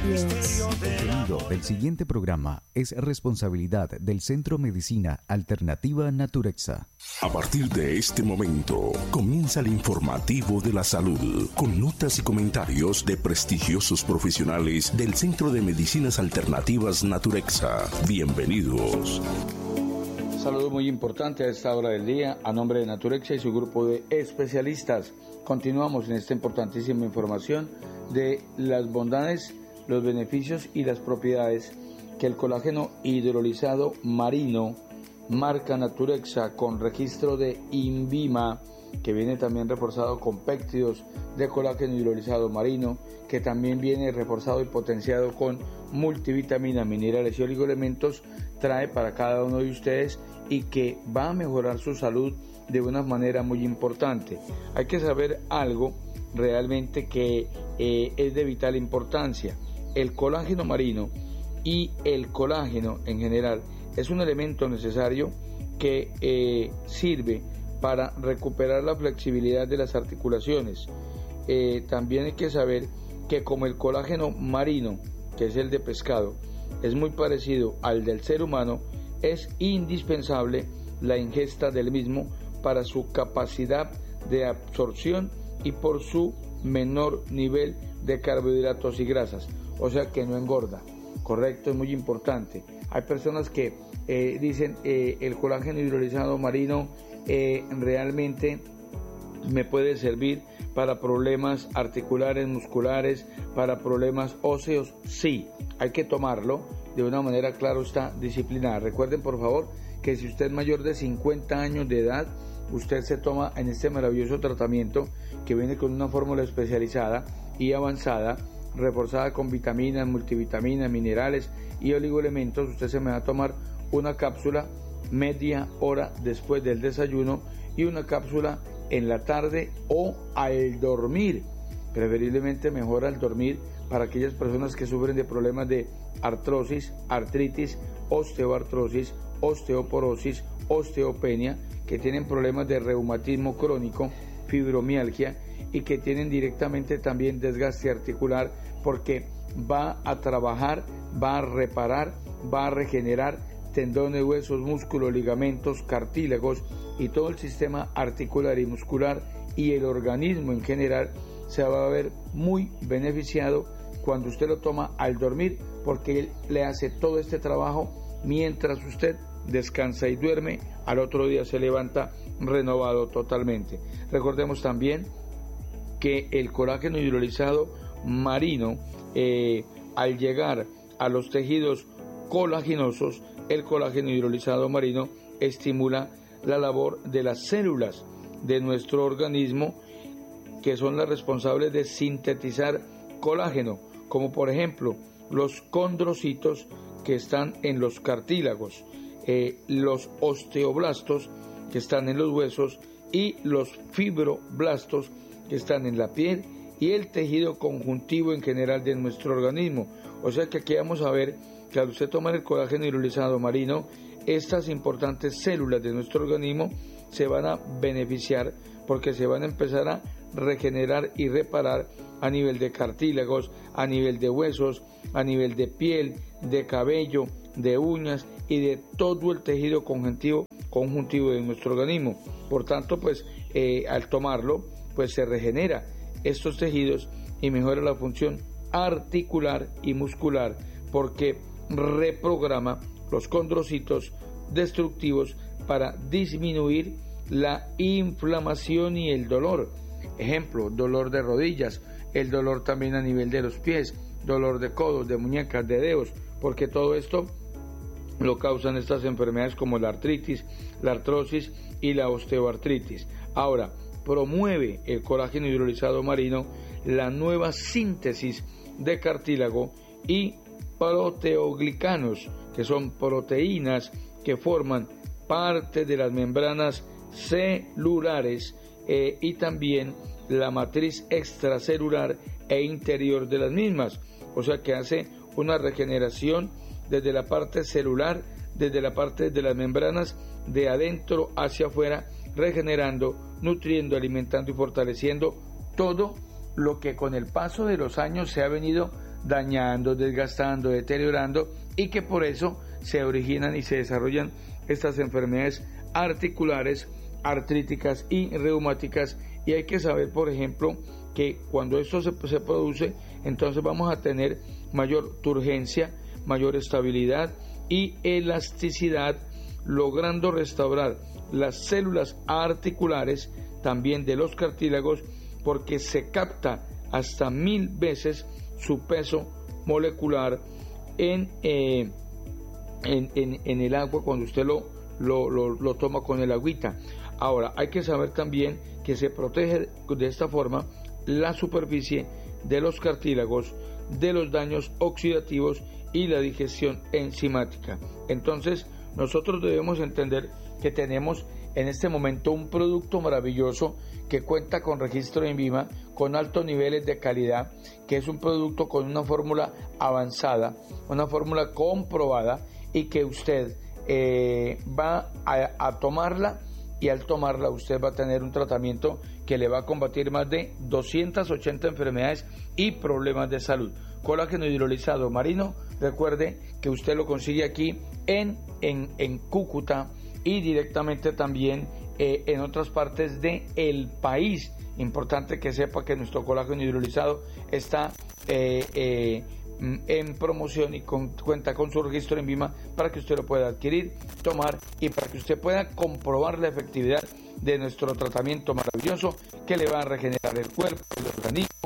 El contenido del siguiente programa es responsabilidad del Centro Medicina Alternativa Naturexa. A partir de este momento, comienza el informativo de la salud, con notas y comentarios de prestigiosos profesionales del Centro de Medicinas Alternativas Naturexa. Bienvenidos. Saludo muy importante a esta hora del día, a nombre de Naturexa y su grupo de especialistas. Continuamos en esta importantísima información de las bondades, los beneficios y las propiedades que el colágeno hidrolizado marino, marca Naturexa con registro de INVIMA, que viene también reforzado con péptidos de colágeno hidrolizado marino, que también viene reforzado y potenciado con multivitaminas, minerales y oligoelementos, trae para cada uno de ustedes y que va a mejorar su salud de una manera muy importante. Hay que saber algo realmente que es de vital importancia. El colágeno marino y el colágeno en general es un elemento necesario que sirve para recuperar la flexibilidad de las articulaciones. También hay que saber que como el colágeno marino, que es el de pescado, es muy parecido al del ser humano, es indispensable la ingesta del mismo para su capacidad de absorción y por su menor nivel de carbohidratos y grasas, o sea que no engorda. Correcto, es muy importante. Hay personas que dicen el colágeno hidrolizado marino realmente me puede servir para problemas articulares, musculares, para problemas óseos. Sí, hay que tomarlo de una manera, claro está, disciplinada. Recuerden por favor que si usted es mayor de 50 años de edad, usted se toma en este maravilloso tratamiento que viene con una fórmula especializada y avanzada, reforzada con vitaminas, multivitaminas, minerales y oligoelementos. Usted se me va a tomar una cápsula media hora después del desayuno y una cápsula en la tarde o al dormir, preferiblemente mejor al dormir para aquellas personas que sufren de problemas de artrosis, artritis, osteoartrosis, osteoporosis, osteopenia, que tienen problemas de reumatismo crónico, fibromialgia y que tienen directamente también desgaste articular, porque va a trabajar, va a reparar, va a regenerar tendones, huesos, músculos, ligamentos, cartílagos y todo el sistema articular y muscular, y el organismo en general se va a ver muy beneficiado cuando usted lo toma al dormir, porque él le hace todo este trabajo mientras usted descansa y duerme. Al otro día se levanta renovado totalmente. Recordemos también que el colágeno hidrolizado marino, al llegar a los tejidos colaginosos, el colágeno hidrolizado marino estimula la labor de las células de nuestro organismo, que son las responsables de sintetizar colágeno, como por ejemplo los condrocitos que están en los cartílagos, los osteoblastos que están en los huesos y los fibroblastos que están en la piel y el tejido conjuntivo en general de nuestro organismo. O sea que aquí vamos a ver que al usted tomar el colágeno hidrolizado marino, estas importantes células de nuestro organismo se van a beneficiar porque se van a empezar a regenerar y reparar a nivel de cartílagos, a nivel de huesos, a nivel de piel, de cabello, de uñas y de todo el tejido conjuntivo de nuestro organismo. Por tanto, pues al tomarlo, pues se regenera estos tejidos y mejora la función articular y muscular, porque reprograma los condrocitos destructivos para disminuir la inflamación y el dolor. Ejemplo, dolor de rodillas, el dolor también a nivel de los pies, dolor de codos, de muñecas, de dedos, porque todo esto lo causan estas enfermedades como la artritis, la artrosis y la osteoartritis. Ahora, promueve el colágeno hidrolizado marino la nueva síntesis de cartílago y proteoglicanos, que son proteínas que forman parte de las membranas celulares y también la matriz extracelular e interior de las mismas. O sea que hace una regeneración desde la parte celular, desde la parte de las membranas, de adentro hacia afuera, regenerando, nutriendo, alimentando y fortaleciendo todo lo que con el paso de los años se ha venido dañando, desgastando, deteriorando, y que por eso se originan y se desarrollan estas enfermedades articulares, artríticas y reumáticas. Y hay que saber, por ejemplo, que cuando esto se produce, entonces vamos a tener mayor turgencia, mayor estabilidad y elasticidad, logrando restaurar las células articulares también de los cartílagos, porque se capta hasta 1000 veces su peso molecular en el agua cuando usted lo toma con el agüita. Ahora, hay que saber también que se protege de esta forma la superficie de los cartílagos de los daños oxidativos y la digestión enzimática. Entonces, nosotros debemos entender que tenemos en este momento un producto maravilloso que cuenta con registro de INVIMA, con altos niveles de calidad, que es un producto con una fórmula avanzada, una fórmula comprobada, y que usted va a tomarla, y al tomarla usted va a tener un tratamiento que le va a combatir más de 280 enfermedades y problemas de salud. Colágeno hidrolizado marino, recuerde que usted lo consigue aquí en Cúcuta y directamente también en otras partes del país. Importante que sepa que nuestro colágeno hidrolizado está en promoción y cuenta con su registro en INVIMA para que usted lo pueda adquirir, tomar y para que usted pueda comprobar la efectividad de nuestro tratamiento maravilloso que le va a regenerar el cuerpo, el organismo,